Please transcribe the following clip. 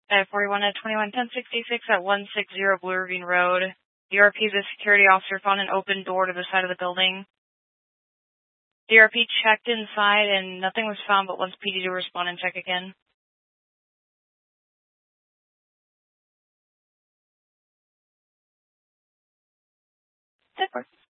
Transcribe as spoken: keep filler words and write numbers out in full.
at forty-one at twenty-one ten sixty-six at one sixty Blue Ravine Road. D R P, the security officer, found an open door to the side of the building. D R P checked inside and nothing was found, but wants P D to respond and check again. That works.